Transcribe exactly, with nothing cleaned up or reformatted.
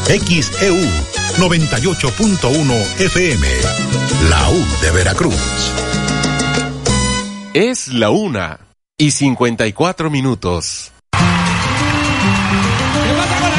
X E U noventa y ocho punto uno F M, la U de Veracruz. Es la una y cincuenta y cuatro minutos. ¿Qué pasa con